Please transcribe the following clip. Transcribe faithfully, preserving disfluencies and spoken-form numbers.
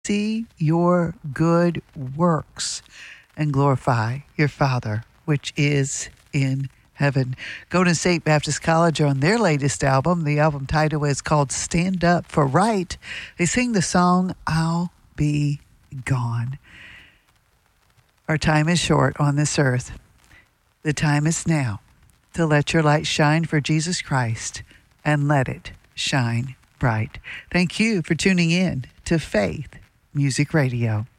see your good works and glorify your Father, which is in heaven. Golden State Baptist College on their latest album. The album title is called Stand Up for Right. They sing the song, I'll Be Gone. Our time is short on this earth. The time is now to let your light shine for Jesus Christ and let it shine bright. Thank you for tuning in to Faith Music Radio.